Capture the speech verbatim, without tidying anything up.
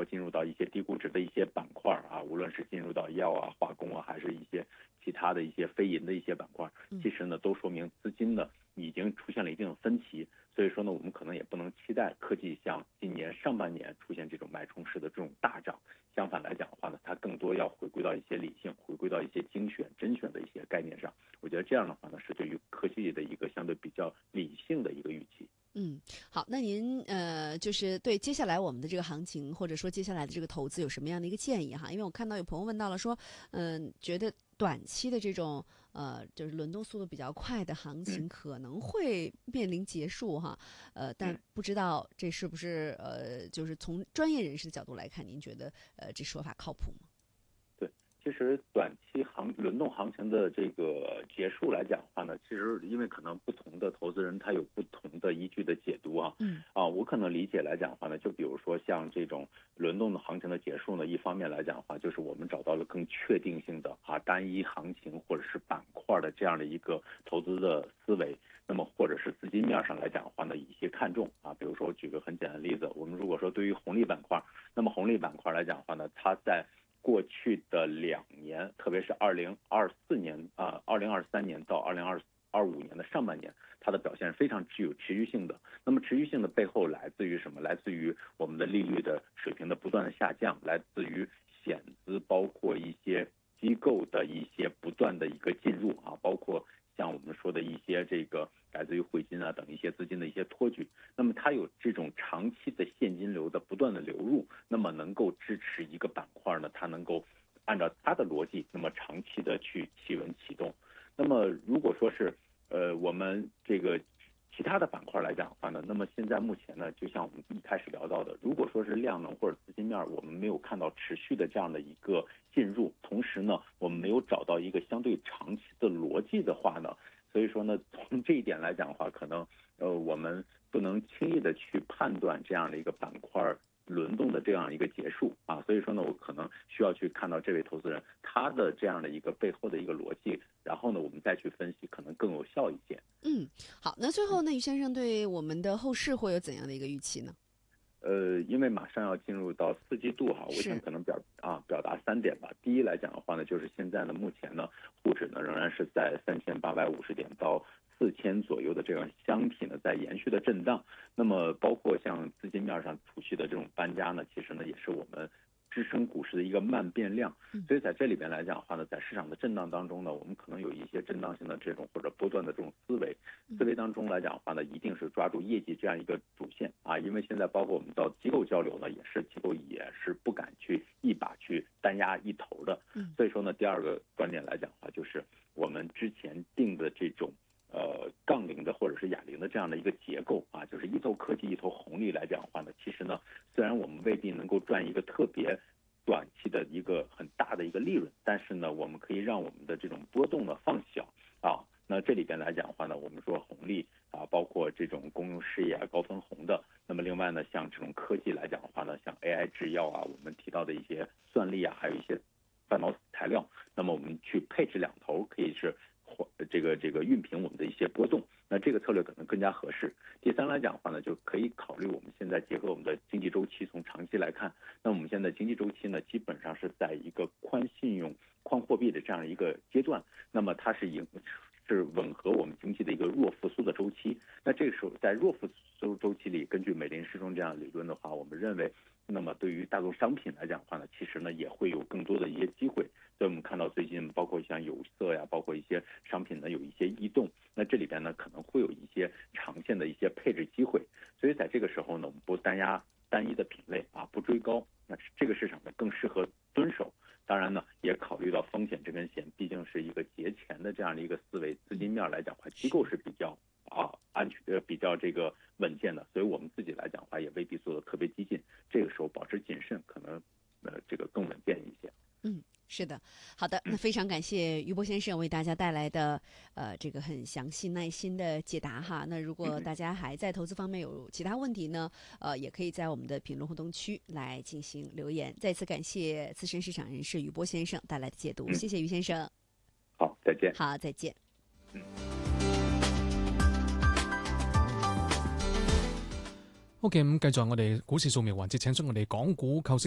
进入到一些低估值的一些板块啊，无论是进入到药啊、化工啊，还是一些其他的一些非银的一些板块，其实呢都说明资金呢已经出现了一定的分歧。所以说呢，我们可能也不能期待科技像今年上半年出现这种脉冲式的这种大涨。相反来讲的话呢，它更多要回归到一些理性，回归到一些精选、甄选的一些概念上。我觉得这样的话呢，是对于科技的一个相对比较理性的一个预期。 嗯，好，那您呃，就是对接下来我们的这个行情，或者说接下来的这个投资有什么样的一个建议哈？因为我看到有朋友问到了说，嗯、呃，觉得短期的这种呃，就是轮动速度比较快的行情可能会面临结束哈，呃，但不知道这是不是呃，就是从专业人士的角度来看，您觉得呃这说法靠谱吗？ 其实短期行轮动行情的这个结束来讲的话呢，其实因为可能不同的投资人他有不同的依据的解读啊， 嗯啊，我可能理解来讲的话呢，就比如说像这种轮动的行情的结束呢，一方面来讲的话，就是我们找到了更确定性的啊单一行情或者是板块的这样的一个投资的思维，那么或者是资金面上来讲的话呢，一些看重啊，比如说我举个很简单的例子，我们如果说对于红利板块，那么红利板块来讲的话呢，它在过去的两年，特别是二零二四年啊，二零二三年到二零二二五年的上半年，它的表现是非常具有持续性的。那么持续性的背后来自于什么？来自于我们的利率的水平的不断的下降，来自于险资包括一些机构的一些不断的一个进入啊，包括像我们说的一些这个来自于汇金啊等一些资金的一些托举，那么它有这种长期的现金流的不断的流入，那么能够支持一个板块呢，它能够按照它的逻辑，那么长期的去企稳启动。那么如果说是呃我们这个其他的板块来讲的话呢，那么现在目前呢，就像我们一开始聊到的，如果说是量能或者资金面我们没有看到持续的这样的一个进入，同时呢，我们没有找到一个相对长期的逻辑的话呢，所以说呢，从这一点来讲的话，可能呃我们不能轻易的去判断这样的一个板块轮动的这样一个结束啊，所以说呢，我可能需要去看到这位投资人他的这样的一个背后的一个逻辑，然后呢，我们再去分析，可能更有效一些。 嗯，好，那最后呢，于先生对我们的后市会有怎样的一个预期呢？ 呃，因为马上要进入到四季度哈，我想可能表啊表达三点吧。第一来讲的话呢，就是现在呢，目前呢，沪指呢仍然是在三千八百五十点到四千左右的这个箱体呢，在延续的震荡。那么包括像资金面上储蓄的这种搬家呢，其实呢也是我们支撑股市的一个慢变量。所以在这里边来讲的话呢，在市场的震荡当中呢，我们可能有一些震荡性的这种或者波段的这种思维，思维当中来讲的话呢，一定是抓住业绩这样一个主线啊，因为现在包括我们到机构交流呢，也是机构也是不敢去一把去单压一头的。所以说呢，第二个观点来讲的话，就是我们之前定的这种呃杠铃的或者是哑铃的这样的一个结构啊，就是一头科技一头红利来讲的话呢，其实呢，虽然我们未必能够赚一个特别短期的一个很大的一个利润，但是呢，我们可以让我们的这种波动呢放小啊。那这里边来讲的话呢，我们说红利啊，包括这种公用事业啊、高分红的。那么另外呢，像这种科技来讲的话呢，像 A I 制药啊，我们提到的一些算力啊，还有一些半导体材料，那么我们去配置两头，可以是这个这个熨平我们的一些波动，那这个策略可能更加合适。第三来讲的话呢，就可以考虑我们现在结合我们的经济周期，从长期来看，那我们现在经济周期呢，基本上是在一个宽信用、宽货币的这样一个阶段，那么它是迎是吻合我们经济的一个弱复苏的周期。那这个时候在弱复苏周期里，根据美林时钟这样的理论的话，我们认为，那么对于大宗商品来讲的话呢，其实呢也会有更多的一些机会。所以我们看到最近包括像有色呀，包括一些商品呢有一些异动，那这里边呢可能会有一些长线的一些配置机会。所以在这个时候呢，我们不单压单一的品类啊，不追高，那这个市场呢更适合蹲守。当然呢，也考虑到风险这根弦毕竟是一个节前的这样的一个思维，资金面来讲的话，机构是比较啊安全呃比较这个稳健的，所以我们自己来讲的话也未必做的特别激进，这个时候保持谨慎，可能呃这个更稳健一些。 嗯，是的，好的，那非常感谢于波先生为大家带来的呃这个很详细耐心的解答哈。那如果大家还在投资方面有其他问题呢，呃，也可以在我们的评论互动区来进行留言。再次感谢资深市场人士于波先生带来的解读，谢谢于先生。 好，再见。 好，再见。 OK， 咁繼續我哋股市掃描環節，請出我哋港股構思